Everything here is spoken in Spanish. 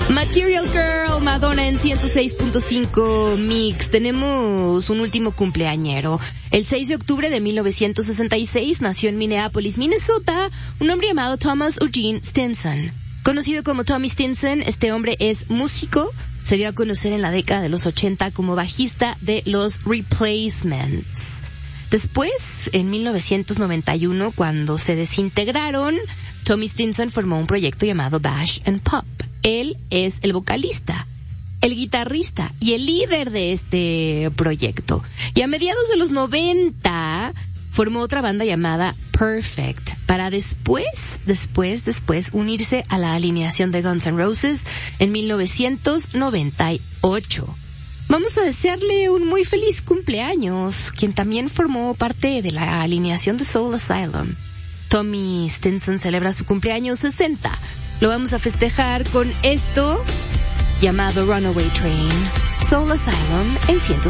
Material Girl, Madonna en 106.5 Mix. Tenemos un último cumpleañero. El 6 de octubre de 1966 nació en Minneapolis, Minnesota, un hombre llamado Thomas Eugene Stinson. Conocido como Tommy Stinson, este hombre es músico. Se dio a conocer en la década de los 80 como bajista de los Replacements. Después, en 1991, cuando se desintegraron, Tommy Stinson formó un proyecto llamado Bash and Pop. Él es el vocalista, el guitarrista y el líder de este proyecto. Y a mediados de los 90 formó otra banda llamada Perfect, para después unirse a la alineación de Guns N' Roses en 1998. Vamos a desearle un muy feliz cumpleaños, quien también formó parte de la alineación de Soul Asylum. Tommy Stinson celebra su cumpleaños 60. Lo vamos a festejar con esto llamado Runaway Train. Soul Asylum en 100.